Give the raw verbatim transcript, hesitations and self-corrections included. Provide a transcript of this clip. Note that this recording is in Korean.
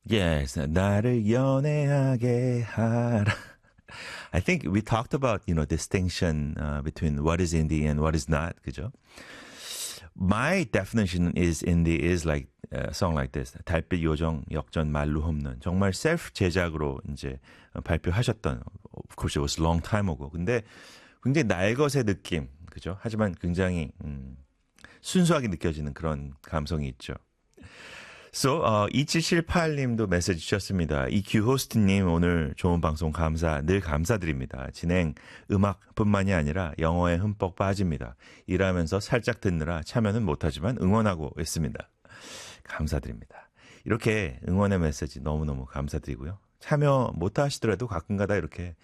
Yes, 나를 연애하게 하라. I think we talked about, you know, distinction uh, between what is indie and what is not, 그죠? My definition is indie is like a song like this. 달빛 요정 역전 말로 홈런. 정말 셀프 제작으로 이제 발표하셨던, of course it was a long time ago. 근데 굉장히 날것의 느낌, 그죠? 하지만 굉장히 음, 순수하게 느껴지는 그런 감성이 있죠. So, 어, 이칠칠팔 님도 메시지 주셨습니다. 이큐 호스트님 오늘 좋은 방송 감사, 늘 감사드립니다. 진행 음악뿐만이 아니라 영어에 흠뻑 빠집니다. 일하면서 살짝 듣느라 참여는 못하지만 응원하고 있습니다. 감사드립니다. 이렇게 응원의 메시지 너무너무 감사드리고요. 참여 못하시더라도 가끔가다 이렇게